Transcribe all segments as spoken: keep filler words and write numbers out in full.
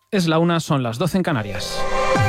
Es la una, son las doce en Canarias.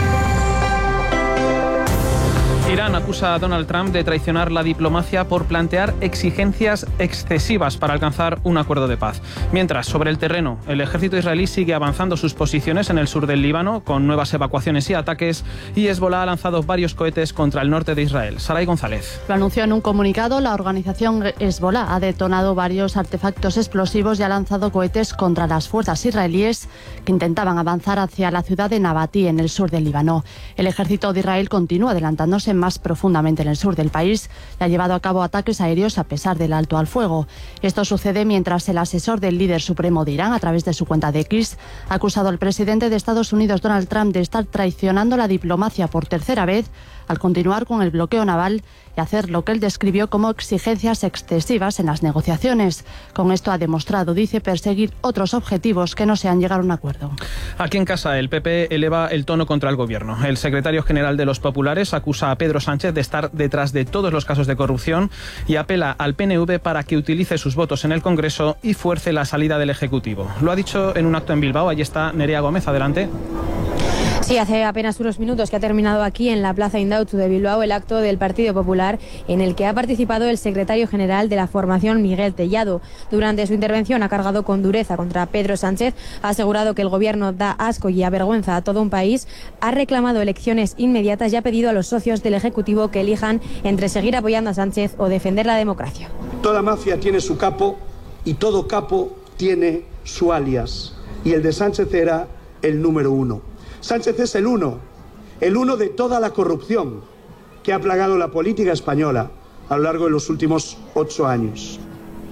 Irán acusa a Donald Trump de traicionar la diplomacia por plantear exigencias excesivas para alcanzar un acuerdo de paz. Mientras, sobre el terreno, el ejército israelí sigue avanzando sus posiciones en el sur del Líbano con nuevas evacuaciones y ataques, y Hezbollah ha lanzado varios cohetes contra el norte de Israel. Saray González. Lo anunció en un comunicado. La organización Hezbollah ha detonado varios artefactos explosivos y ha lanzado cohetes contra las fuerzas israelíes que intentaban avanzar hacia la ciudad de Nabatí, en el sur del Líbano. El ejército de Israel continúa adelantándose más profundamente en el sur del país y ha llevado a cabo ataques aéreos a pesar del alto al fuego. Esto sucede mientras el asesor del líder supremo de Irán, a través de su cuenta de X, ha acusado al presidente de Estados Unidos, Donald Trump, de estar traicionando la diplomacia por tercera vez al continuar con el bloqueo naval y hacer lo que él describió como exigencias excesivas en las negociaciones. Con esto ha demostrado, dice, perseguir otros objetivos que no sean llegar a un acuerdo. Aquí en casa, el P P eleva el tono contra el gobierno. El secretario general de los populares acusa a Pedro Sánchez de estar detrás de todos los casos de corrupción y apela al P N V para que utilice sus votos en el Congreso y fuerce la salida del Ejecutivo. Lo ha dicho en un acto en Bilbao. Allí está Nerea Gómez. Adelante. Sí, hace apenas unos minutos que ha terminado aquí en la Plaza Indautxu de Bilbao el acto del Partido Popular, en el que ha participado el secretario general de la formación, Miguel Tellado. Durante su intervención ha cargado con dureza contra Pedro Sánchez, ha asegurado que el gobierno da asco y avergüenza a todo un país, ha reclamado elecciones inmediatas y ha pedido a los socios del Ejecutivo que elijan entre seguir apoyando a Sánchez o defender la democracia. Toda mafia tiene su capo y todo capo tiene su alias, y el de Sánchez era el número uno. Sánchez es el uno, el uno de toda la corrupción que ha plagado la política española a lo largo de los últimos ocho años.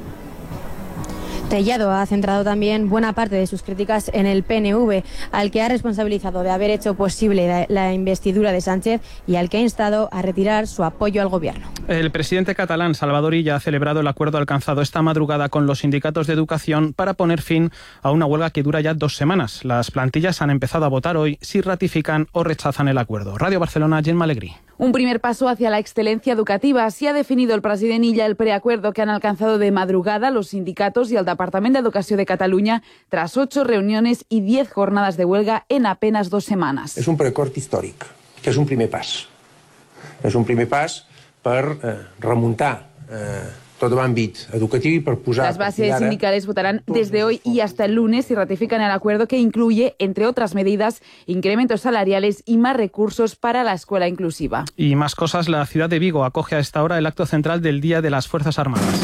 Tellado ha centrado también buena parte de sus críticas en el P N V, al que ha responsabilizado de haber hecho posible la investidura de Sánchez y al que ha instado a retirar su apoyo al gobierno. El presidente catalán, Salvador Illa, ha celebrado el acuerdo alcanzado esta madrugada con los sindicatos de educación para poner fin a una huelga que dura ya dos semanas. Las plantillas han empezado a votar hoy si ratifican o rechazan el acuerdo. Radio Barcelona, Gemma Alegrí. Un primer paso hacia la excelencia educativa. Así ha definido el president Illa el preacuerdo que han alcanzado de madrugada los sindicatos y el Departament d'Educació de Catalunya tras ocho reuniones y diez jornadas de huelga en apenas dos semanas. És un preacord històric, que és un primer pas. És un primer pas per eh, remuntar eh, tot l'àmbit educatiu y per posar... Las bases sindicales votarán desde hoy y hasta el lunes si ratifican el acuerdo, que incluye, entre otras medidas, incrementos salariales y más recursos para la escuela inclusiva. Y más cosas, la ciudad de Vigo acoge a esta hora el acto central del Día de las Fuerzas Armadas.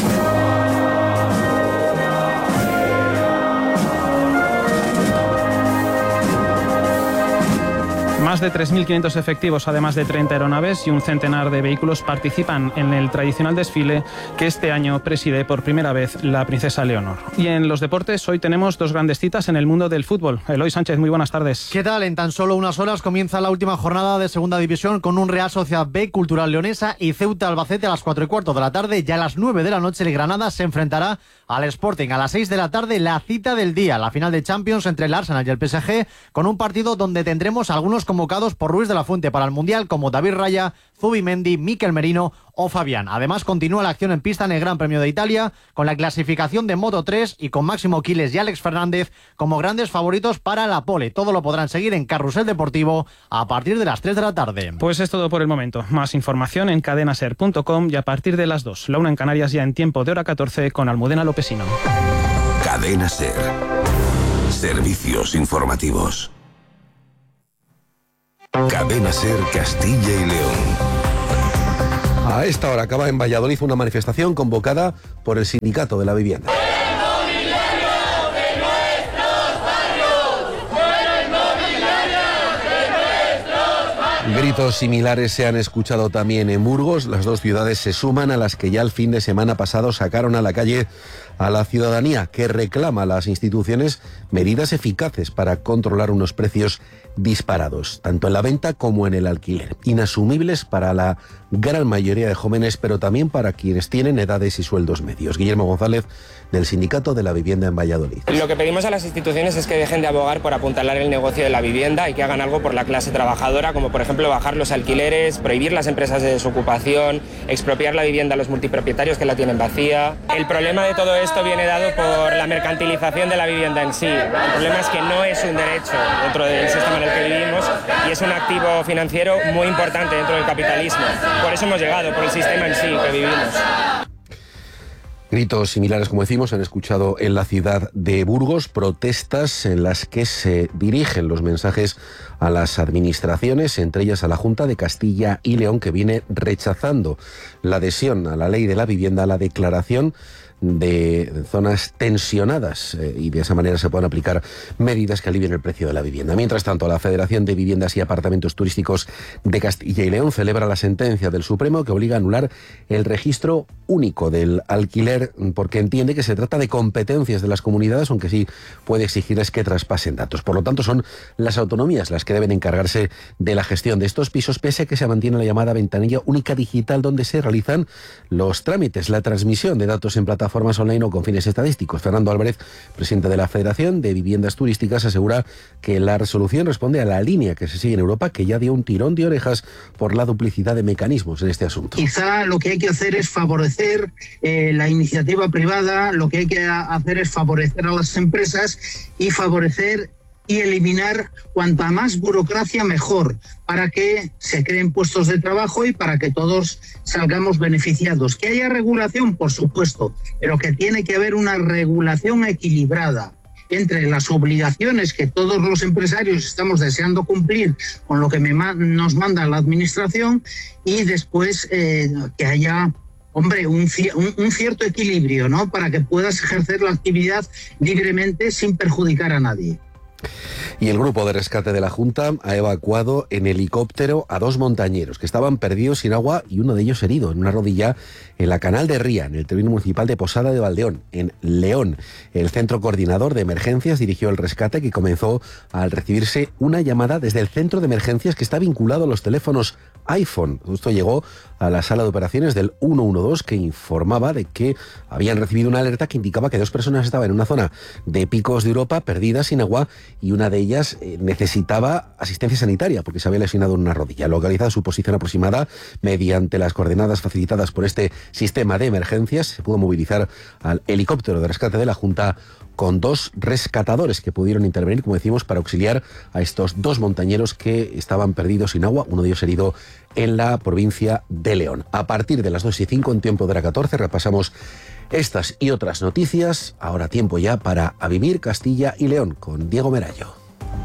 Más de tres mil quinientos efectivos, además de treinta aeronaves y un centenar de vehículos, participan en el tradicional desfile que este año preside por primera vez la princesa Leonor. Y en los deportes, hoy tenemos dos grandes citas en el mundo del fútbol. Eloy Sánchez, muy buenas tardes. ¿Qué tal? En tan solo unas horas comienza la última jornada de Segunda División con un Real Sociedad B, Cultural Leonesa y Ceuta Albacete a las cuatro y cuarto de la tarde. Ya a las nueve de la noche el Granada se enfrentará al Sporting. A las seis de la tarde la cita del día, la final de Champions entre el Arsenal y el P S G, con un partido donde tendremos algunos convocados por Ruiz de la Fuente para el Mundial, como David Raya, Zubimendi, Mikel Merino o Fabián. Además, continúa la acción en pista en el Gran Premio de Italia, con la clasificación de Moto tres y con Máximo Quiles y Alex Fernández como grandes favoritos para la pole. Todo lo podrán seguir en Carrusel Deportivo a partir de las tres de la tarde. Pues es todo por el momento. Más información en cadenaser punto com y a partir de las dos. La una en Canarias, ya en tiempo de hora catorce, con Almudena Lopesino. Cadena Ser. Servicios informativos. Cadena Ser Castilla y León. A esta hora acaba en Valladolid una manifestación convocada por el Sindicato de la Vivienda. Gritos similares se han escuchado también en Burgos. Las dos ciudades se suman a las que ya el fin de semana pasado sacaron a la calle a la ciudadanía, que reclama a las instituciones medidas eficaces para controlar unos precios disparados, tanto en la venta como en el alquiler, inasumibles para la gran mayoría de jóvenes, pero también para quienes tienen edades y sueldos medios. Guillermo González, del Sindicato de la Vivienda en Valladolid. Lo que pedimos a las instituciones es que dejen de abogar por apuntalar el negocio de la vivienda y que hagan algo por la clase trabajadora, como por ejemplo ejemplo, bajar los alquileres, prohibir las empresas de desocupación, expropiar la vivienda a los multipropietarios que la tienen vacía. El problema de todo esto viene dado por la mercantilización de la vivienda en sí. El problema es que no es un derecho dentro del sistema en el que vivimos y es un activo financiero muy importante dentro del capitalismo. Por eso hemos llegado, por el sistema en sí que vivimos. Gritos similares, como decimos, se han escuchado en la ciudad de Burgos, protestas en las que se dirigen los mensajes a las administraciones, entre ellas a la Junta de Castilla y León, que viene rechazando la adhesión a la ley de la vivienda, a la declaración de zonas tensionadas eh, y de esa manera se puedan aplicar medidas que alivien el precio de la vivienda. Mientras tanto, la Federación de Viviendas y Apartamentos Turísticos de Castilla y León celebra la sentencia del Supremo que obliga a anular el registro único del alquiler porque entiende que se trata de competencias de las comunidades, aunque sí puede exigirles que traspasen datos. Por lo tanto, son las autonomías las que deben encargarse de la gestión de estos pisos, pese a que se mantiene la llamada ventanilla única digital donde se realizan los trámites, la transmisión de datos en plataformas plataformas online o con fines estadísticos. Fernando Álvarez, presidente de la Federación de Viviendas Turísticas, asegura que la resolución responde a la línea que se sigue en Europa, que ya dio un tirón de orejas por la duplicidad de mecanismos en este asunto. Quizá lo que hay que hacer es favorecer eh, la iniciativa privada, lo que hay que hacer es favorecer a las empresas y favorecer y eliminar cuanta más burocracia mejor, para que se creen puestos de trabajo y para que todos salgamos beneficiados. Que haya regulación, por supuesto, pero que tiene que haber una regulación equilibrada entre las obligaciones que todos los empresarios estamos deseando cumplir con lo que me ma- nos manda la administración y después eh, que haya... Hombre, un, un, un cierto equilibrio, ¿no? Para que puedas ejercer la actividad libremente sin perjudicar a nadie. Y el grupo de rescate de la Junta ha evacuado en helicóptero a dos montañeros que estaban perdidos sin agua y uno de ellos herido en una rodilla en la Canal de Ría, en el término municipal de Posada de Valdeón, en León. El Centro Coordinador de Emergencias dirigió el rescate, que comenzó al recibirse una llamada desde el centro de emergencias que está vinculado a los teléfonos iPhone. Esto llegó a la sala de operaciones del ciento doce, que informaba de que habían recibido una alerta que indicaba que dos personas estaban en una zona de Picos de Europa perdidas sin agua y una de ellas eh, necesitaba asistencia sanitaria porque se había lesionado en una rodilla. Localizada su posición aproximada mediante las coordenadas facilitadas por este sistema de emergencias, se pudo movilizar al helicóptero de rescate de la Junta con dos rescatadores que pudieron intervenir, como decimos, para auxiliar a estos dos montañeros que estaban perdidos sin agua, uno de ellos herido en la provincia de León. A partir de las dos y cinco en tiempo de la catorce repasamos estas y otras noticias. Ahora tiempo ya para A Vivir Castilla y León con Diego Merayo.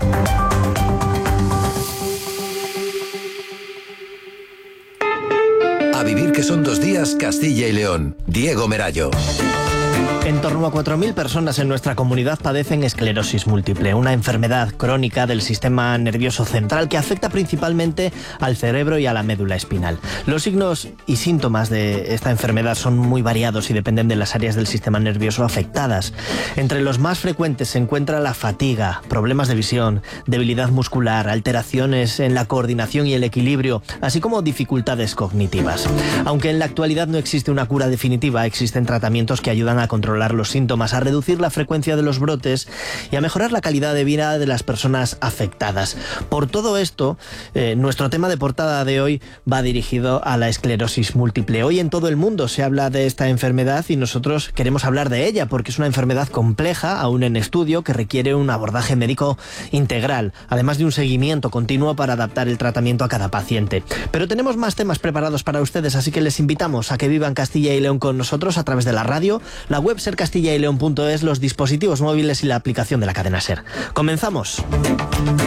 A Vivir, que son dos días, Castilla y León. Diego Merayo. En torno a cuatro mil personas en nuestra comunidad padecen esclerosis múltiple, una enfermedad crónica del sistema nervioso central que afecta principalmente al cerebro y a la médula espinal. Los signos y síntomas de esta enfermedad son muy variados y dependen de las áreas del sistema nervioso afectadas. Entre los más frecuentes se encuentra la fatiga, problemas de visión, debilidad muscular, alteraciones en la coordinación y el equilibrio, así como dificultades cognitivas. Aunque en la actualidad no existe una cura definitiva, existen tratamientos que ayudan a controlar los síntomas, a reducir la frecuencia de los brotes y a mejorar la calidad de vida de las personas afectadas. Por todo esto, eh, nuestro tema de portada de hoy va dirigido a la esclerosis múltiple. Hoy en todo el mundo se habla de esta enfermedad y nosotros queremos hablar de ella porque es una enfermedad compleja, aún en estudio, que requiere un abordaje médico integral, además de un seguimiento continuo para adaptar el tratamiento a cada paciente. Pero tenemos más temas preparados para ustedes, así que les invitamos a que vivan Castilla y León con nosotros a través de la radio, la web ser castilla y león punto es, los dispositivos móviles y la aplicación de la cadena SER. ¡Comenzamos!